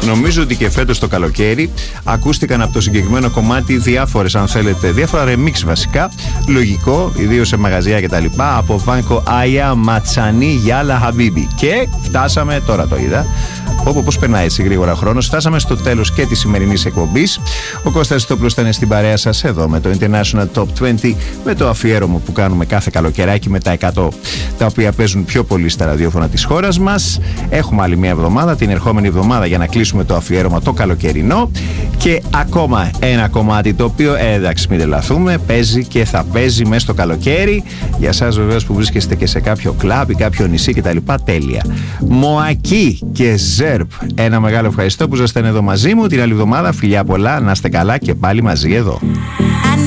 Νομίζω ότι και φέτος το καλοκαίρι ακούστηκαν από το συγκεκριμένο κομμάτι διάφορες, αν θέλετε, διάφορα remix βασικά. Λογικό, ιδίως σε μαγαζιά κτλ. Από Βάνκο Άια, Ματσανί, Γιάλα, Χαμπίμπι. Και φτάσαμε, τώρα το είδα. Πώς περνάει έτσι γρήγορα χρόνος. Φτάσαμε στο τέλος και της σημερινής εκπομπής. Ο Κώστας Στόπουλος ήταν στην παρέα σας εδώ με το International Top 20, με το αφιέρωμα που κάνουμε κάθε καλοκαιράκι με τα 100 τα οποία παίζουν πιο πολύ στα ραδιόφωνα της χώρας μας. Έχουμε άλλη μια εβδομάδα, την ερχόμενη εβδομάδα, για να κλείσουμε το αφιέρωμα το καλοκαιρινό. Και ακόμα ένα κομμάτι το οποίο, εντάξει, μην τρελαθούμε, παίζει και θα παίζει μέσα στο καλοκαίρι. Για εσάς βεβαίως που βρίσκεστε και σε κάποιο κλαμπ ή κάποιο νησί κτλ. Τέλεια. Μοακί και Ζέρπ. Ένα μεγάλο ευχαριστώ που ήσασταν εδώ μαζί μου. Την άλλη εβδομάδα, φιλιά πολλά, να είστε καλά και πάλι μαζί εδώ.